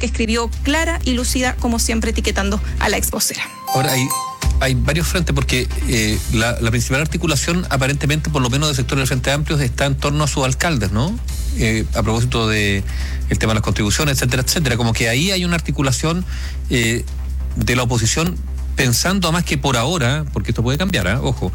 que escribió clara y lúcida, como siempre, etiquetando a la exvocera. Ahora hay varios frentes, porque la principal articulación, aparentemente, por lo menos del sector del Frente Amplio, está en torno a sus alcaldes, ¿no? A propósito de el tema de las contribuciones, etcétera, etcétera. Como que ahí hay una articulación de la oposición, pensando además que por ahora, porque esto puede cambiar, ojo,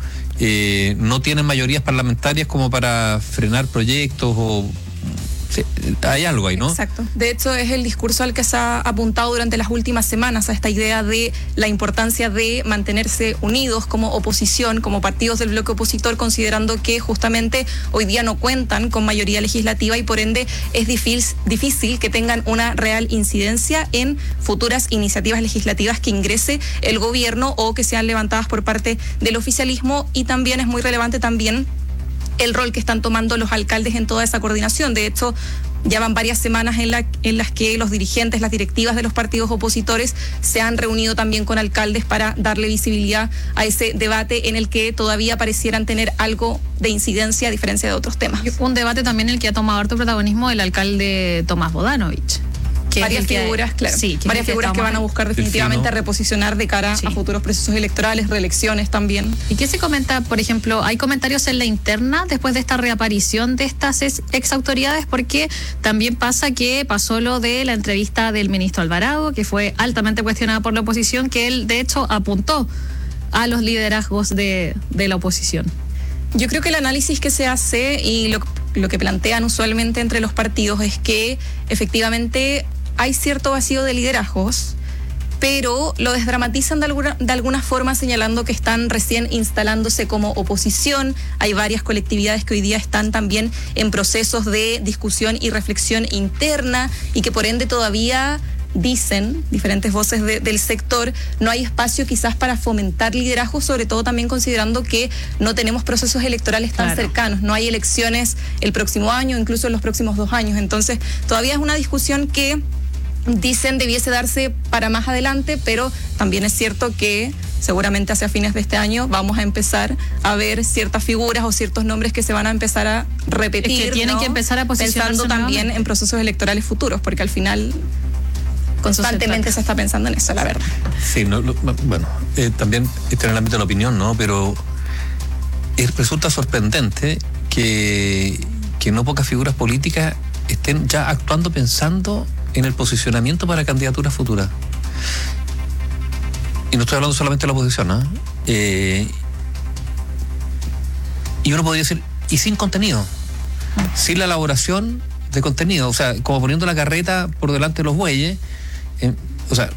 no tienen mayorías parlamentarias como para frenar proyectos o... Sí, hay algo ahí, ¿no? Exacto. De hecho, es el discurso al que se ha apuntado durante las últimas semanas, a esta idea de la importancia de mantenerse unidos como oposición, como partidos del bloque opositor, considerando que justamente hoy día no cuentan con mayoría legislativa y por ende es difícil que tengan una real incidencia en futuras iniciativas legislativas que ingrese el gobierno o que sean levantadas por parte del oficialismo. Y también es muy relevante también el rol que están tomando los alcaldes en toda esa coordinación. De hecho, ya van varias semanas en las que los dirigentes, las directivas de los partidos opositores se han reunido también con alcaldes para darle visibilidad a ese debate en el que todavía parecieran tener algo de incidencia a diferencia de otros temas. Un debate también en el que ha tomado harto protagonismo el alcalde Tomás Bodanovich. Varias figuras, claro. Sí, varias figuras que van a buscar definitivamente reposicionar de cara a futuros procesos electorales, reelecciones también. ¿Y qué se comenta, por ejemplo? ¿Hay comentarios en la interna después de esta reaparición de estas ex autoridades? Porque también pasa que pasó lo de la entrevista del ministro Alvarado, que fue altamente cuestionada por la oposición, que él de hecho apuntó a los liderazgos de la oposición. Yo creo que el análisis que se hace y lo que plantean usualmente entre los partidos es que efectivamente hay cierto vacío de liderazgos, pero lo desdramatizan de alguna forma, señalando que están recién instalándose como oposición. Hay varias colectividades que hoy día están también en procesos de discusión y reflexión interna y que por ende todavía, dicen diferentes voces del sector, no hay espacio quizás para fomentar liderazgo, sobre todo también considerando que no tenemos procesos electorales tan cercanos, no hay elecciones el próximo año, incluso en los próximos 2 años. Entonces todavía es una discusión que dicen debiese darse para más adelante, pero también es cierto que seguramente hacia fines de este año vamos a empezar a ver ciertas figuras o ciertos nombres que se van a empezar a repetir. Es que tienen que empezar a posicionarse pensando también en procesos electorales futuros, porque al final constantemente se está pensando en eso, la verdad. Sí, bueno, también está en el ámbito de la opinión, ¿no? Pero resulta sorprendente que no pocas figuras políticas estén ya actuando pensando en el posicionamiento para candidaturas futuras. Y no estoy hablando solamente de la oposición, ¿no? Y uno podría decir, y sin contenido, sin la elaboración de contenido, o sea, como poniendo la carreta por delante de los bueyes, o sea,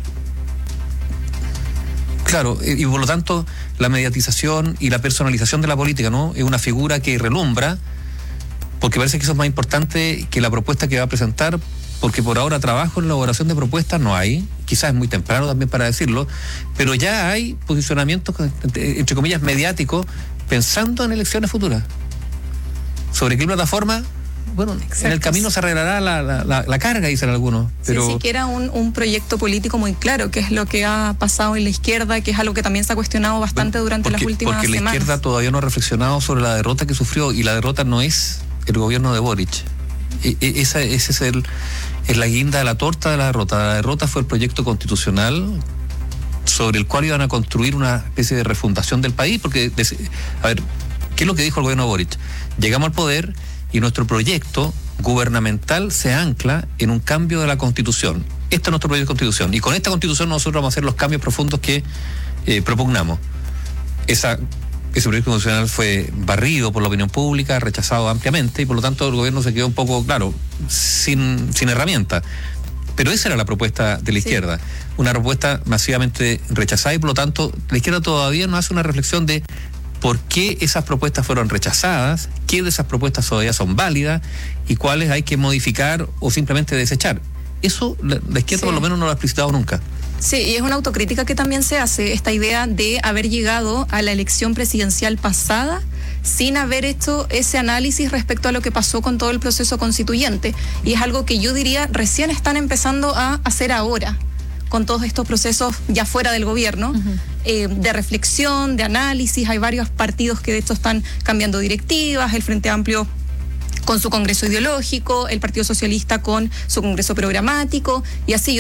claro, y por lo tanto la mediatización y la personalización de la política, ¿no? Es una figura que relumbra, porque parece que eso es más importante que la propuesta que va a presentar, porque por ahora trabajo en la elaboración de propuestas no hay, quizás es muy temprano también para decirlo, pero ya hay posicionamientos, entre comillas, mediáticos, pensando en elecciones futuras. ¿Sobre qué plataforma? Bueno, exacto. En el camino se arreglará la carga, dicen algunos. Pero sí, siquiera un proyecto político muy claro, que es lo que ha pasado en la izquierda, que es algo que también se ha cuestionado bastante durante las últimas semanas. Porque la izquierda todavía no ha reflexionado sobre la derrota que sufrió, y la derrota no es el gobierno de Boric. Ese es la guinda de la torta de la derrota. La derrota fue el proyecto constitucional sobre el cual iban a construir una especie de refundación del país, porque, a ver, ¿qué es lo que dijo el gobierno de Boric? Llegamos al poder y nuestro proyecto gubernamental se ancla en un cambio de la Constitución. Este es nuestro proyecto de Constitución. Y con esta Constitución nosotros vamos a hacer los cambios profundos que propugnamos. Ese proyecto constitucional fue barrido por la opinión pública, rechazado ampliamente, y por lo tanto el gobierno se quedó un poco, claro, sin herramienta. Pero esa era la propuesta de la izquierda, una propuesta masivamente rechazada, y por lo tanto la izquierda todavía no hace una reflexión de por qué esas propuestas fueron rechazadas, qué de esas propuestas todavía son válidas y cuáles hay que modificar o simplemente desechar. Eso la izquierda por lo menos no lo ha explicitado nunca. Sí, y es una autocrítica que también se hace, esta idea de haber llegado a la elección presidencial pasada sin haber hecho ese análisis respecto a lo que pasó con todo el proceso constituyente. Y es algo que yo diría recién están empezando a hacer ahora, con todos estos procesos ya fuera del gobierno, de reflexión, de análisis. Hay varios partidos que de hecho están cambiando directivas, el Frente Amplio con su congreso ideológico, el Partido Socialista con su congreso programático, y así.